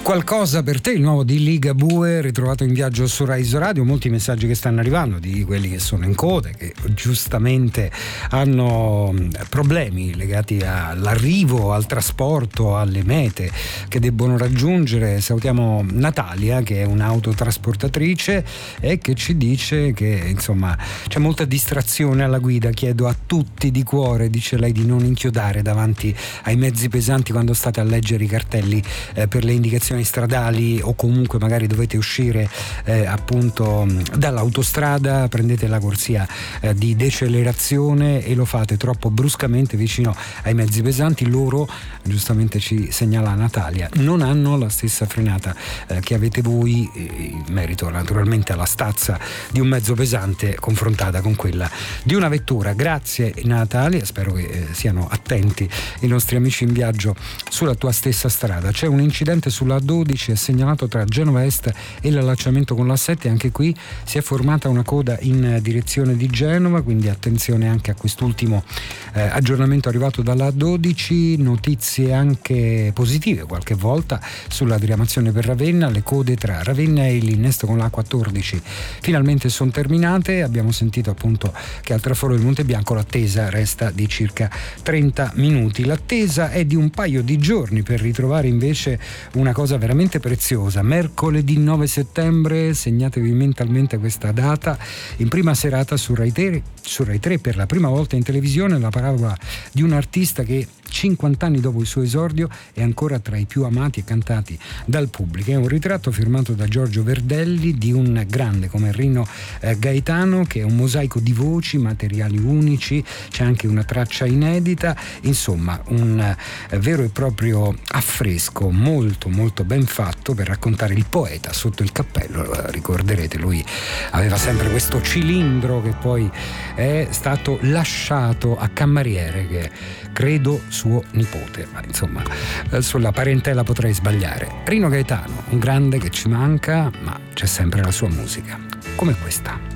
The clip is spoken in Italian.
Qualcosa per te, il nuovo di Ligabue, ritrovato in viaggio su Rai Radio. Molti messaggi che stanno arrivando di quelli che sono in coda, che giustamente hanno problemi legati all'arrivo, al trasporto, alle mete che debbono raggiungere. Salutiamo Natalia, che è un'autotrasportatrice e che ci dice che insomma c'è molta distrazione alla guida. Chiedo a tutti di cuore, dice lei, di non inchiodare davanti ai mezzi pesanti quando state a leggere i cartelli per le indicazioni stradali, o comunque magari dovete uscire appunto dall'autostrada, prendete la corsia di decelerazione e lo fate troppo bruscamente vicino ai mezzi pesanti. Loro, giustamente ci segnala Natalia, non hanno la stessa frenata che avete voi, in merito naturalmente alla stazza di un mezzo pesante confrontata con quella di una vettura. Grazie Natalia, spero che siano attenti i nostri amici in viaggio sulla tua stessa strada. C'è un incidente sulla 12 è segnalato tra Genova Est e l'allacciamento con la 7, anche qui si è formata una coda in direzione di Genova, quindi attenzione anche a quest'ultimo aggiornamento arrivato dalla 12. Notizie anche positive qualche volta sulla diramazione per Ravenna, le code tra Ravenna e l'innesto con la 14 finalmente sono terminate. Abbiamo sentito appunto che al traforo del Monte Bianco l'attesa resta di circa 30 minuti. L'attesa è di un paio di giorni per ritrovare invece una cosa veramente preziosa. Mercoledì 9 settembre, segnatevi mentalmente questa data, in prima serata su Rai 3 per la prima volta in televisione la parabola di un artista che 50 anni dopo il suo esordio è ancora tra i più amati e cantati dal pubblico. È un ritratto firmato da Giorgio Verdelli di un grande come Rino Gaetano, che è un mosaico di voci, materiali unici, c'è anche una traccia inedita, insomma un vero e proprio affresco molto molto ben fatto per raccontare il poeta sotto il cappello. Ricorderete, lui aveva sempre questo cilindro che poi è stato lasciato a Camariere, che credo suo nipote, ma insomma sulla parentela potrei sbagliare. Rino Gaetano, un grande che ci manca, ma c'è sempre la sua musica, come questa.